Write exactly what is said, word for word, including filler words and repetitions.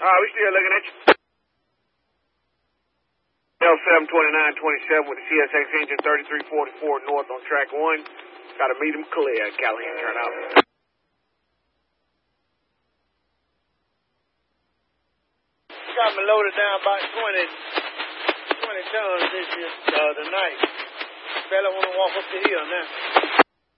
All right, we still looking at you. L seven twenty-nine twenty-seven with the C S X engine thirty-three forty-four north on track one. Got to meet him clear. Callahan, turn out. Got me loaded down about twenty, twenty tons this year, uh, tonight. Fella want to walk up the hill now.